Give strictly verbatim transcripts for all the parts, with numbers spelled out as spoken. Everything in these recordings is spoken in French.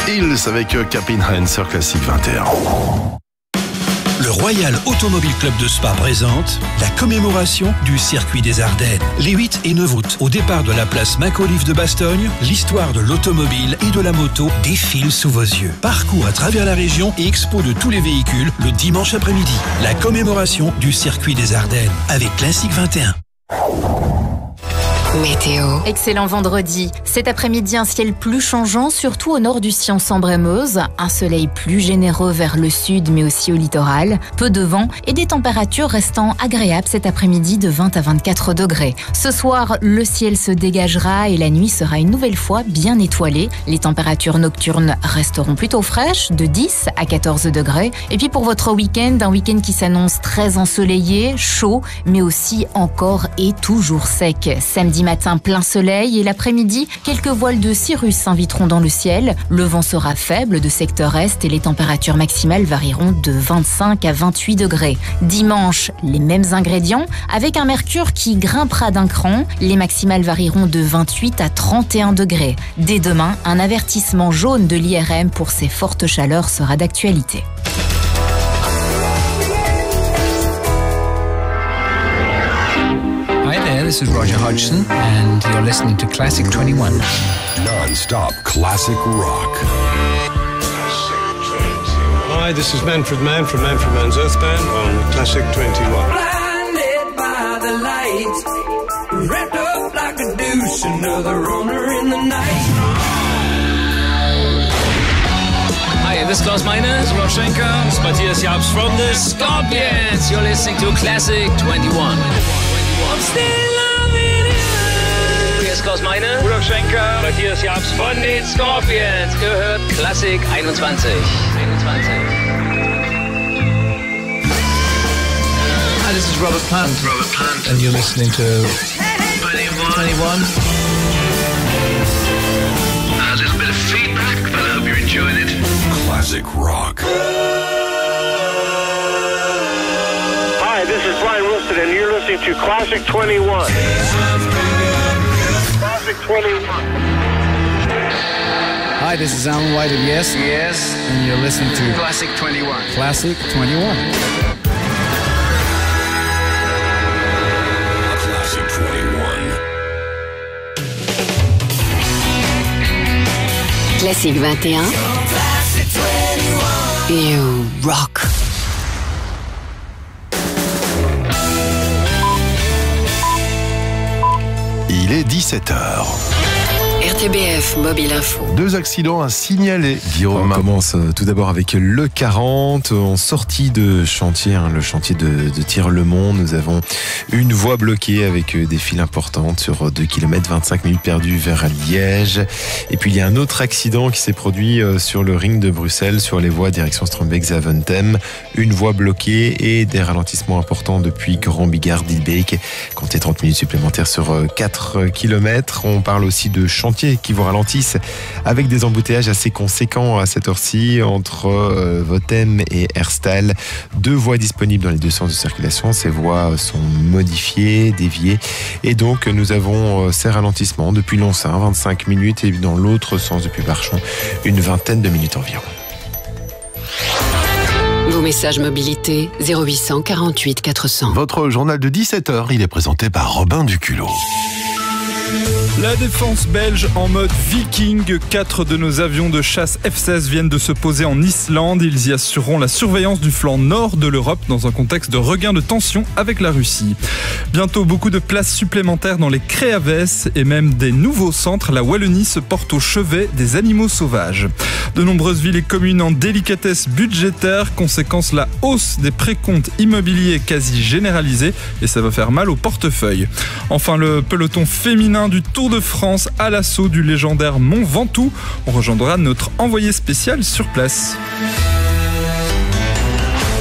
Hills avec Capin Hines sur Classic vingt et un. Le Royal Automobile Club de Spa présente la commémoration du circuit des Ardennes. Les huit et neuf août, au départ de la place Macauliffe de Bastogne, l'histoire de l'automobile et de la moto défile sous vos yeux. Parcours à travers la région et expo de tous les véhicules le dimanche après-midi. La commémoration du circuit des Ardennes avec Classic vingt et un. Météo. Excellent vendredi. Cet après-midi, un ciel plus changeant, surtout au nord du Sion-Sambre-et-Meuse. Un soleil plus généreux vers le sud, mais aussi au littoral. Peu de vent et des températures restant agréables cet après-midi de vingt à vingt-quatre degrés. Ce soir, le ciel se dégagera et la nuit sera une nouvelle fois bien étoilée. Les températures nocturnes resteront plutôt fraîches, de dix à quatorze degrés. Et puis pour votre week-end, un week-end qui s'annonce très ensoleillé, chaud, mais aussi encore et toujours sec. Samedi matin, plein soleil et l'après-midi, quelques voiles de cirrus s'inviteront dans le ciel. Le vent sera faible de secteur est et les températures maximales varieront de vingt-cinq à vingt-huit degrés. Dimanche, les mêmes ingrédients avec un mercure qui grimpera d'un cran. Les maximales varieront de vingt-huit à trente et un degrés. Dès demain, un avertissement jaune de l'I R M pour ces fortes chaleurs sera d'actualité. Hi there, this is Roger Hodgson, and you're listening to Classic twenty-one. Non-stop classic rock. Hi, this is Manfred Mann from Manfred Mann's Earth Band on Classic twenty-one. Blinded by the lights, wrapped up like a douche, another runner in the night. Hi, this is Klaus Meine, this is Roshenka, this is Matthias Jabs from the Scorpions. You're listening to Classic twenty-one. I'm still loving you. Hier ist Klaus Meine, Rudolf Schenker, Matthias Jabs von den Scorpions. Gehört Classic einundzwanzig. einundzwanzig. Hi, this is Robert Plant. Robert Plant. And you're listening to twenty-one. twenty-one. A little bit of feedback, but I hope you're enjoying it. Classic rock. Hi, this is Brian Wilson, and you're listening to Classic twenty-one. Classic twenty-one. Hi, this is Alan White of Yes. Yes. And you're listening to Classic twenty-one. Classic twenty-one. Classic twenty-one. Classic vingt et un. You rock. Il est dix-sept heures. R T B F Mobile Info. Deux accidents à signaler, On Guillaume. commence tout d'abord avec le quarante, en sortie de chantier, hein, le chantier de, de Tir-le-Mont. Nous avons une voie bloquée avec des files importantes sur deux kilomètres, vingt-cinq minutes perdues vers Liège. Et puis il y a un autre accident qui s'est produit sur le ring de Bruxelles, sur les voies direction Strombeek-Zaventem. Une voie bloquée et des ralentissements importants depuis Grand Bigard, Dilbeek. Comptez trente minutes supplémentaires sur quatre kilomètres. On parle aussi de chantier qui vous ralentissent avec des embouteillages assez conséquents à cette heure-ci entre euh, Votem et Herstal. Deux voies disponibles dans les deux sens de circulation. Ces voies sont modifiées, déviées. Et donc, nous avons euh, ces ralentissements depuis Loncin, vingt-cinq minutes, et dans l'autre sens depuis Barchon, une vingtaine de minutes environ. Vos messages mobilité zéro huit cent quarante-huit quatre cents. Votre journal de dix-sept heures, il est présenté par Robin Duculot. La défense belge en mode viking. Quatre de nos avions de chasse F seize viennent de se poser en Islande. Ils y assureront la surveillance du flanc nord de l'Europe dans un contexte de regain de tension avec la Russie. Bientôt, beaucoup de places supplémentaires dans les Créaves et même des nouveaux centres. La Wallonie se porte au chevet des animaux sauvages. De nombreuses villes et communes en délicatesse budgétaire. Conséquence, la hausse des précomptes immobiliers quasi généralisée et ça va faire mal au portefeuille. Enfin, le peloton féminin du Tour de France à l'assaut du légendaire Mont Ventoux. On rejoindra notre envoyé spécial sur place.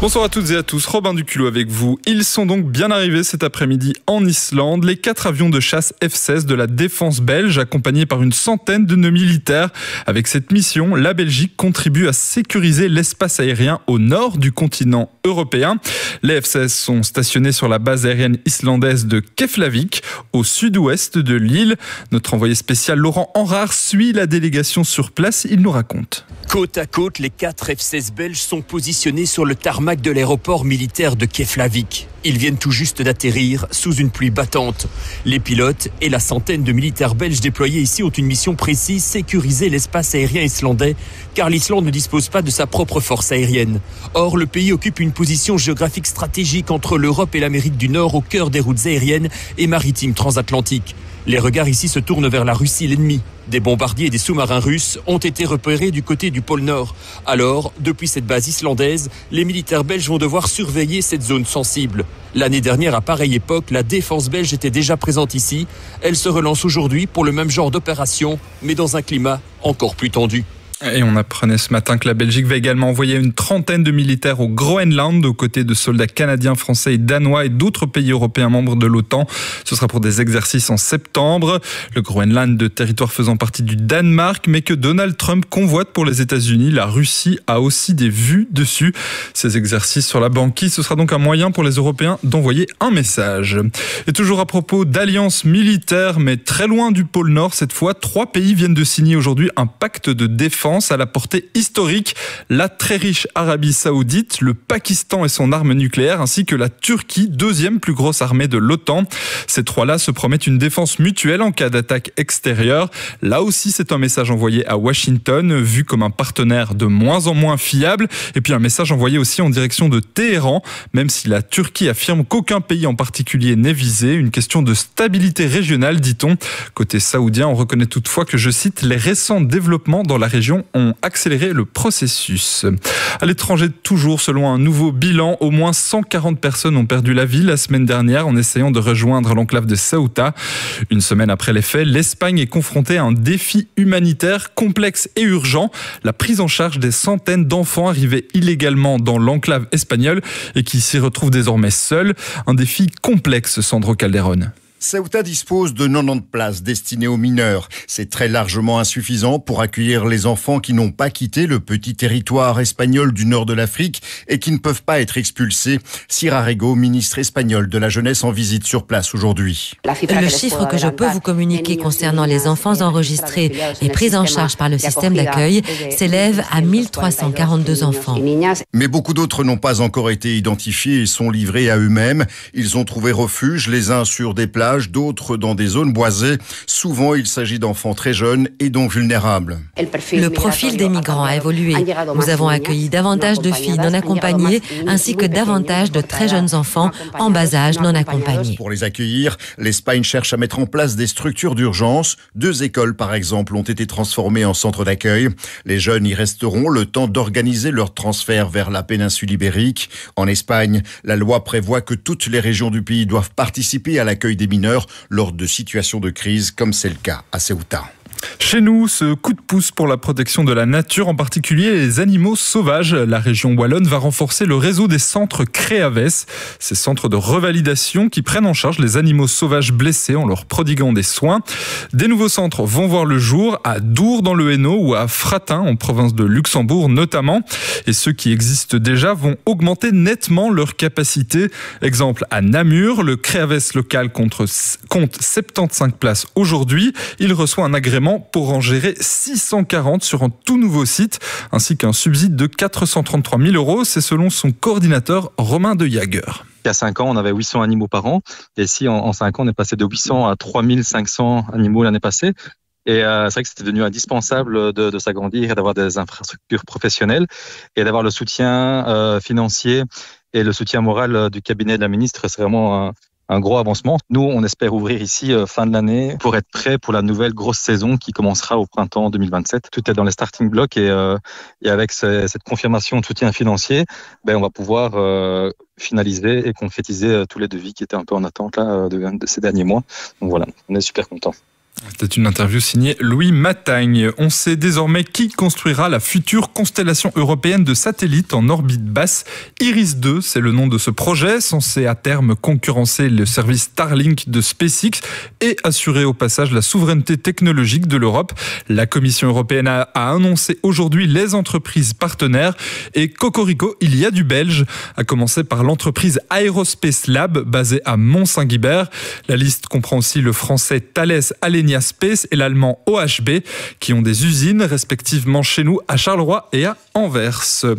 Bonsoir à toutes et à tous, Robin Duculot avec vous. Ils sont donc bien arrivés cet après-midi en Islande, les quatre avions de chasse F seize de la défense belge, accompagnés par une centaine de nos militaires. Avec cette mission, la Belgique contribue à sécuriser l'espace aérien au nord du continent européen. Les F seize sont stationnés sur la base aérienne islandaise de Keflavik, au sud-ouest de l'île. Notre envoyé spécial Laurent Henrard suit la délégation sur place, il nous raconte. Côte à côte, les quatre F seize belges sont positionnés sur le tarmac de l'aéroport militaire de Keflavik. Ils viennent tout juste d'atterrir sous une pluie battante. Les pilotes et la centaine de militaires belges déployés ici ont une mission précise, sécuriser l'espace aérien islandais, car l'Islande ne dispose pas de sa propre force aérienne. Or, le pays occupe une position géographique stratégique entre l'Europe et l'Amérique du Nord, au cœur des routes aériennes et maritimes transatlantiques. Les regards ici se tournent vers la Russie, l'ennemi. Des bombardiers et des sous-marins russes ont été repérés du côté du pôle Nord. Alors, depuis cette base islandaise, les militaires belges vont devoir surveiller cette zone sensible. L'année dernière, à pareille époque, la défense belge était déjà présente ici. Elle se relance aujourd'hui pour le même genre d'opération, mais dans un climat encore plus tendu. Et on apprenait ce matin que la Belgique va également envoyer une trentaine de militaires au Groenland, aux côtés de soldats canadiens, français et danois et d'autres pays européens membres de l'OTAN. Ce sera pour des exercices en septembre. Le Groenland, de territoire faisant partie du Danemark, mais que Donald Trump convoite pour les États-Unis. La Russie a aussi des vues dessus. Ces exercices sur la banquise, ce sera donc un moyen pour les Européens d'envoyer un message. Et toujours à propos d'alliances militaires, mais très loin du pôle Nord cette fois, trois pays viennent de signer aujourd'hui un pacte de défense à la portée historique. La très riche Arabie Saoudite, le Pakistan et son arme nucléaire, ainsi que la Turquie, deuxième plus grosse armée de l'OTAN. Ces trois-là se promettent une défense mutuelle en cas d'attaque extérieure. Là aussi, c'est un message envoyé à Washington, vu comme un partenaire de moins en moins fiable. Et puis un message envoyé aussi en direction de Téhéran, même si la Turquie affirme qu'aucun pays en particulier n'est visé. Une question de stabilité régionale, dit-on. Côté saoudien, on reconnaît toutefois que, je cite, les récents développements dans la région ont accéléré le processus. À l'étranger, toujours selon un nouveau bilan, au moins cent quarante personnes ont perdu la vie la semaine dernière en essayant de rejoindre l'enclave de Ceuta. Une semaine après les faits, l'Espagne est confrontée à un défi humanitaire complexe et urgent, la prise en charge des centaines d'enfants arrivés illégalement dans l'enclave espagnole et qui s'y retrouvent désormais seuls. Un défi complexe, Sandro Calderón. Ceuta dispose de quatre-vingt-dix places destinées aux mineurs. C'est très largement insuffisant pour accueillir les enfants qui n'ont pas quitté le petit territoire espagnol du nord de l'Afrique et qui ne peuvent pas être expulsés. Sira Rego, ministre espagnol de la jeunesse en visite sur place aujourd'hui. Le chiffre que je peux vous communiquer concernant les enfants enregistrés et pris en charge par le système d'accueil s'élève à mille trois cent quarante-deux enfants. Mais beaucoup d'autres n'ont pas encore été identifiés et sont livrés à eux-mêmes. Ils ont trouvé refuge, les uns sur des plages, d'autres dans des zones boisées. Souvent, il s'agit d'enfants très jeunes et donc vulnérables. Le profil des migrants a évolué. Nous avons accueilli davantage de filles non accompagnées ainsi que davantage de très jeunes enfants en bas âge non accompagnés. Pour les accueillir, l'Espagne cherche à mettre en place des structures d'urgence. Deux écoles, par exemple, ont été transformées en centres d'accueil. Les jeunes y resteront le temps d'organiser leur transfert vers la péninsule ibérique. En Espagne, la loi prévoit que toutes les régions du pays doivent participer à l'accueil des mineurs lors de situations de crise, comme c'est le cas à Ceuta. Chez nous, ce coup de pouce pour la protection de la nature, en particulier les animaux sauvages. La région wallonne va renforcer le réseau des centres Créaves, ces centres de revalidation qui prennent en charge les animaux sauvages blessés en leur prodiguant des soins. Des nouveaux centres vont voir le jour à Dour dans le Hainaut ou à Fratin en province de Luxembourg notamment. Et ceux qui existent déjà vont augmenter nettement leur capacité. Exemple à Namur, le Créaves local compte soixante-quinze places aujourd'hui. Il reçoit un agrément pour en gérer six cent quarante sur un tout nouveau site, ainsi qu'un subside de quatre cent trente-trois mille euros. C'est selon son coordinateur Romain de Jager. Il y a cinq ans, on avait huit cents animaux par an. Et ici, en cinq ans, on est passé de huit cents à trois mille cinq cents animaux l'année passée. Et euh, c'est vrai que c'était devenu indispensable de, de s'agrandir et d'avoir des infrastructures professionnelles et d'avoir le soutien euh, financier et le soutien moral du cabinet de la ministre. C'est vraiment un, un gros avancement. Nous, on espère ouvrir ici euh, fin de l'année pour être prêt pour la nouvelle grosse saison qui commencera au printemps deux mille vingt-sept. Tout est dans les starting blocks et, euh, et avec ce, cette confirmation de soutien financier, ben, on va pouvoir euh, finaliser et concrétiser euh, tous les devis qui étaient un peu en attente là, de, de ces derniers mois. Donc voilà, on est super contents. C'était une interview signée Louis Matagne. On sait désormais qui construira la future constellation européenne de satellites en orbite basse. Iris deux, c'est le nom de ce projet, censé à terme concurrencer le service Starlink de SpaceX et assurer au passage la souveraineté technologique de l'Europe. La Commission européenne a, a annoncé aujourd'hui les entreprises partenaires et cocorico, il y a du belge, à commencer par l'entreprise Aerospace Lab basée à Mont-Saint-Guibert. La liste comprend aussi le français Thales Alenia Space et l'allemand O H B qui ont des usines respectivement chez nous à Charleroi et à Anvers.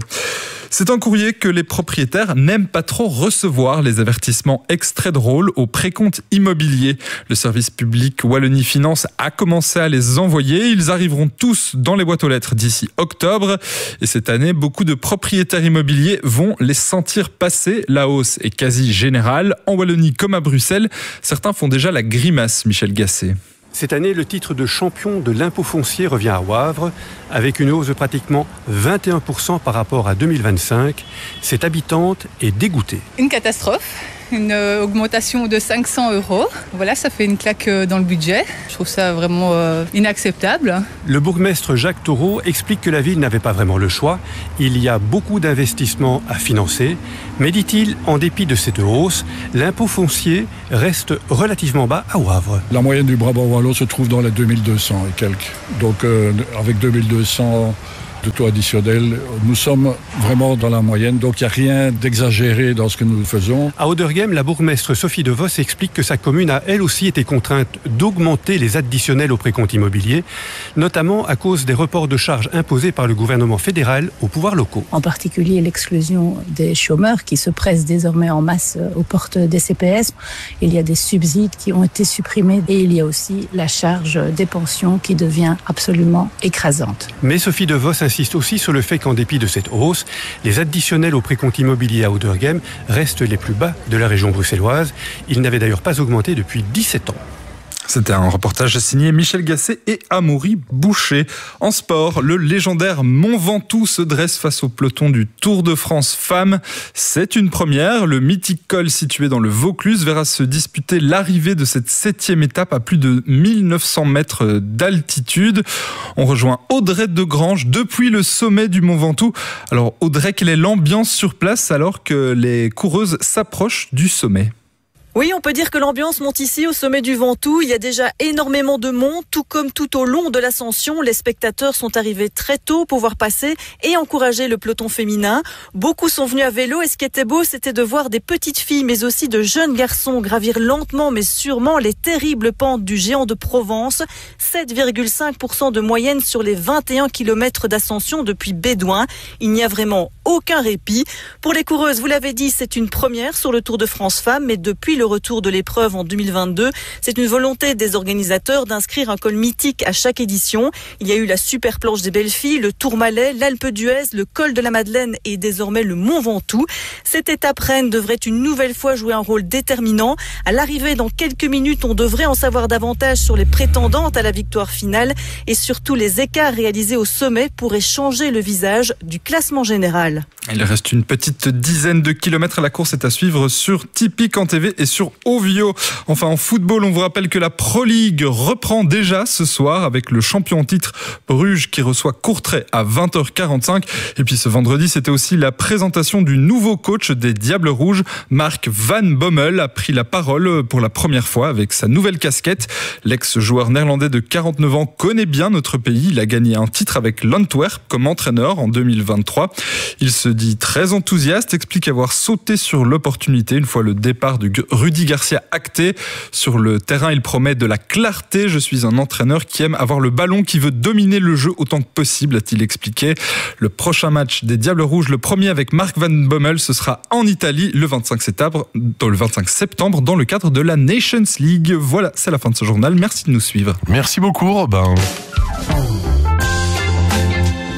C'est un courrier que les propriétaires n'aiment pas trop recevoir, les avertissements extraits de rôle au précompte immobilier. Le service public Wallonie Finance a commencé à les envoyer. Ils arriveront tous dans les boîtes aux lettres d'ici octobre. Et cette année, beaucoup de propriétaires immobiliers vont les sentir passer. La hausse est quasi générale. En Wallonie comme à Bruxelles, certains font déjà la grimace, Michel Gasset. Cette année, le titre de champion de l'impôt foncier revient à Wavre, avec une hausse de pratiquement vingt et un pour cent par rapport à deux mille vingt-cinq. Cette habitante est dégoûtée. Une catastrophe, une augmentation de cinq cents euros. Voilà, ça fait une claque dans le budget. Je trouve ça vraiment euh, inacceptable. Le bourgmestre Jacques Taureau explique que la ville n'avait pas vraiment le choix. Il y a beaucoup d'investissements à financer. Mais dit-il, en dépit de cette hausse, l'impôt foncier reste relativement bas à Wavre. La moyenne du Brabant wallon se trouve dans les deux mille deux cents et quelques. Donc euh, avec deux mille deux cents de taux additionnel, nous sommes vraiment dans la moyenne. Donc il n'y a rien d'exagéré dans ce que nous faisons. À Auderghem, la bourgmestre Sophie De Vos explique que sa commune a elle aussi été contrainte d'augmenter les additionnels au précompte immobilier, notamment à cause des reports de charges imposés par le gouvernement fédéral aux pouvoirs locaux. En particulier l'exclusion des chômeurs qui se pressent désormais en masse aux portes des C P S. Il y a des subsides qui ont été supprimés et il y a aussi la charge des pensions qui devient absolument écrasante. Mais Sophie De Vos insiste aussi sur le fait qu'en dépit de cette hausse, les additionnels au précompte immobilier à Auderghem restent les plus bas de la région bruxelloise. Ils n'avaient d'ailleurs pas augmenté depuis dix-sept ans. C'était un reportage signé Michel Gasset et Amaury Boucher. En sport, le légendaire Mont Ventoux se dresse face au peloton du Tour de France Femmes. C'est une première. Le mythique col situé dans le Vaucluse verra se disputer l'arrivée de cette septième étape à plus de mille neuf cents mètres d'altitude. On rejoint Audrey Degrange depuis le sommet du Mont Ventoux. Alors Audrey, quelle est l'ambiance sur place alors que les coureuses s'approchent du sommet ? Oui, on peut dire que l'ambiance monte ici au sommet du Ventoux. Il y a déjà énormément de monde, tout comme tout au long de l'ascension. Les spectateurs sont arrivés très tôt pour pouvoir passer et encourager le peloton féminin. Beaucoup sont venus à vélo et ce qui était beau, c'était de voir des petites filles, mais aussi de jeunes garçons gravir lentement mais sûrement les terribles pentes du géant de Provence. sept virgule cinq pour cent de moyenne sur les vingt et un kilomètres d'ascension depuis Bédouin. Il n'y a vraiment aucun répit. Pour les coureuses, vous l'avez dit, c'est une première sur le Tour de France Femmes, mais depuis le retour de l'épreuve en deux mille vingt-deux, c'est une volonté des organisateurs d'inscrire un col mythique à chaque édition. Il y a eu la super planche des belles filles, le Tourmalet, l'Alpe d'Huez, le col de la Madeleine et désormais le Mont Ventoux. Cette étape reine devrait une nouvelle fois jouer un rôle déterminant. À l'arrivée, dans quelques minutes, on devrait en savoir davantage sur les prétendantes à la victoire finale et surtout les écarts réalisés au sommet pourraient changer le visage du classement général. Il reste une petite dizaine de kilomètres. La course est à suivre sur Tipeee en T V et sur Ovio. Enfin, en football, on vous rappelle que la Pro League reprend déjà ce soir avec le champion en titre Bruges qui reçoit Courtrai à vingt heures quarante-cinq. Et puis ce vendredi, c'était aussi la présentation du nouveau coach des Diables Rouges. Mark Van Bommel a pris la parole pour la première fois avec sa nouvelle casquette. L'ex-joueur néerlandais de quarante-neuf ans connaît bien notre pays. Il a gagné un titre avec l'Antwerp comme entraîneur en deux mille vingt-trois. Il se dit très enthousiaste, explique avoir sauté sur l'opportunité une fois le départ de Rudy Garcia acté. Sur le terrain, il promet de la clarté. Je suis un entraîneur qui aime avoir le ballon, qui veut dominer le jeu autant que possible, a-t-il expliqué. Le prochain match des Diables Rouges, le premier avec Mark Van Bommel, ce sera en Italie le vingt-cinq septembre, dans le vingt-cinq septembre dans le cadre de la Nations League. Voilà, c'est la fin de ce journal. Merci de nous suivre. Merci beaucoup, Robin.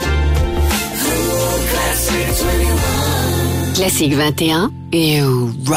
Classique vingt et un et rock.